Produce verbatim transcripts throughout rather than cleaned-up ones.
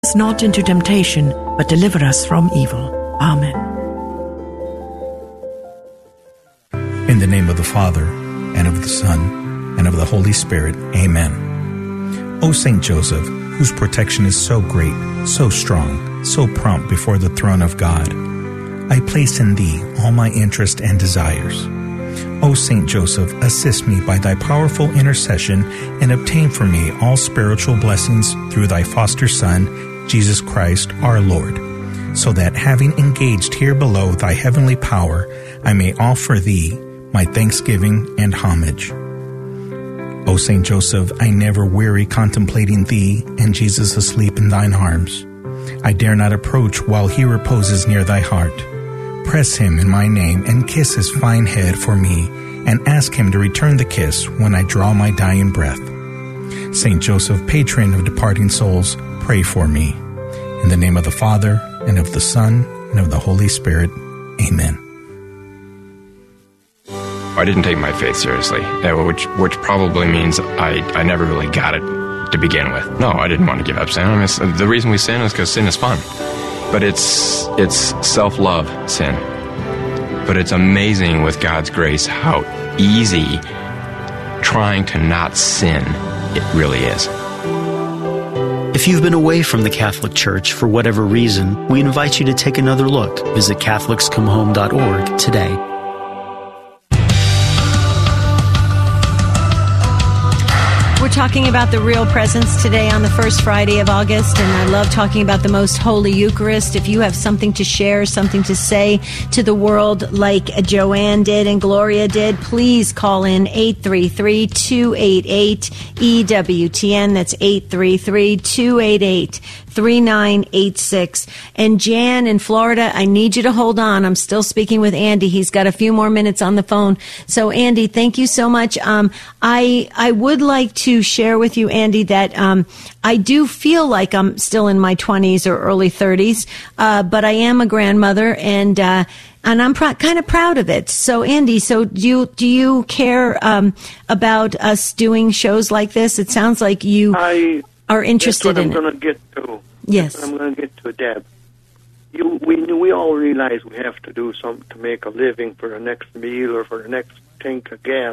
us not into temptation, but deliver us from evil. Amen. In the name of the Father, and of the Son, and of the Holy Spirit. Amen. O Saint Joseph, whose protection is so great, so strong, so prompt before the throne of God, I place in thee all my interest and desires. O Saint Joseph, assist me by thy powerful intercession, and obtain for me all spiritual blessings through thy foster Son, Jesus Christ our Lord, so that, having engaged here below thy heavenly power, I may offer thee my thanksgiving and homage. O Saint Joseph, I never weary contemplating thee and Jesus asleep in thine arms. I dare not approach while he reposes near thy heart. Press him in my name and kiss his fine head for me, and ask him to return the kiss when I draw my dying breath. Saint Joseph, patron of departing souls, pray for me. In the name of the Father, and of the Son, and of the Holy Spirit. Amen. I didn't take my faith seriously, which which probably means I, I never really got it to begin with. No, I didn't want to give up sin. I mean, the reason we sin is because sin is fun. But it's it's self-love sin. But it's amazing with God's grace how easy trying to not sin it really is. If you've been away from the Catholic Church for whatever reason, we invite you to take another look. Visit Catholics Come Home dot org today. We're talking about the Real Presence today on the first Friday of August, and I love talking about the Most Holy Eucharist. If you have something to share, something to say to the world like Joanne did and Gloria did, please call in eight three three, two eight eight, E W T N. That's eight three three, two eight eight, three nine eight six. And Jan in Florida, I need you to hold on. I'm still speaking with Andy. He's got a few more minutes on the phone. So Andy, thank you so much. Um, I, I would like to share with you, Andy, that, um, I do feel like I'm still in my twenties or early thirties, uh, but I am a grandmother, and, uh, and I'm pr- kind of proud of it. So, Andy, so do you, do you care, um, about us doing shows like this? It sounds like you I, are interested in it. That's what I'm going to get to. Yes. That's what I'm going to get to, Deb. You, we, we all realize we have to do something to make a living for the next meal or for the next tank of gas.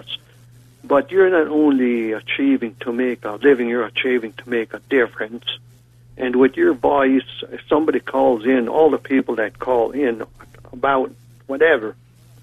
But you're not only achieving to make a living, you're achieving to make a difference. And with your voice, if somebody calls in, all the people that call in about whatever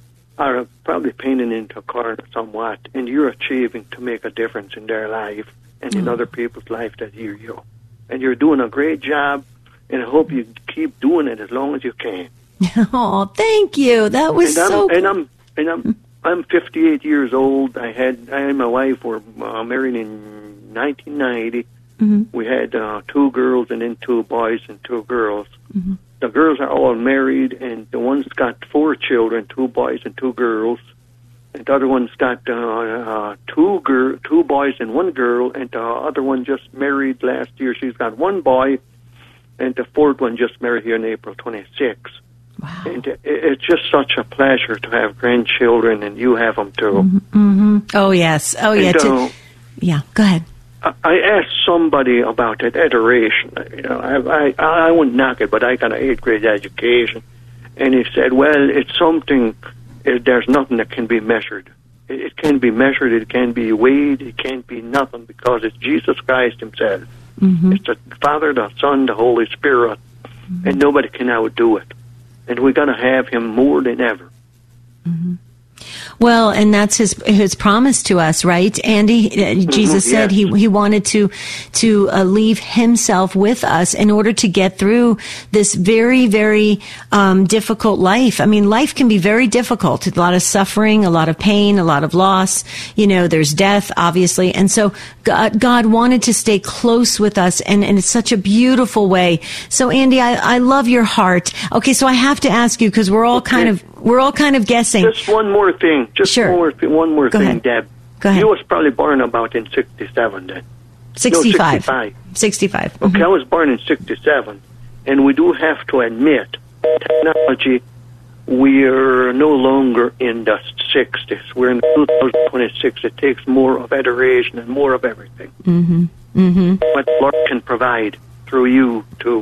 are probably painting into a corner somewhat, and you're achieving to make a difference in their life and in mm. other people's life that hear you. And you're doing a great job, and I hope you keep doing it as long as you can. Oh, thank you. That was and so I'm, and I'm and I'm I'm fifty-eight years old. I had I and my wife were uh, married in nineteen ninety. Mm-hmm. We had uh, two girls and then two boys and two girls. Mm-hmm. The girls are all married, and the one's got four children, two boys and two girls. And the other one's got uh, uh, two gir- two boys and one girl, and the other one just married last year. She's got one boy, and the fourth one just married here on April twenty-sixth. Wow. And it, it's just such a pleasure to have grandchildren, and you have them too. Mm-hmm. Mm-hmm. Oh, yes. Oh, yeah. And, to, uh, yeah, go ahead. I, I asked somebody about that adoration. You know, I, I, I wouldn't knock it, but I got an eighth grade education. And he said, well, it's something... It, there's nothing that can be measured. It, it can be measured, it can be weighed, it can't be nothing, because it's Jesus Christ himself. Mm-hmm. It's the Father, the Son, the Holy Spirit, mm-hmm. and nobody can outdo it. And we're going to have him more than ever. Mm-hmm. Well, and that's his his promise to us, right, Andy? Uh, Jesus mm-hmm, said yes. he he wanted to to uh, leave himself with us in order to get through this very, very um, difficult life. I mean, life can be very difficult. A lot of suffering, a lot of pain, a lot of loss. You know, there's death, obviously. And so God, God wanted to stay close with us, and, and it's such a beautiful way. So, Andy, I, I love your heart. Okay, so I have to ask you, because we're all okay. kind of we're all kind of guessing. Just one more thing. Just sure. one more, one more Go thing, ahead. Deb. Go ahead. You was probably born about in sixty-seven then. sixty-five. No, sixty-five. sixty-five. Okay, mm-hmm. I was born in sixty-seven. And we do have to admit, technology, we're no longer in the sixties. We're in two thousand twenty-six. It takes more of adoration and more of everything. Mm-hmm. Mm-hmm. What the Lord can provide through you to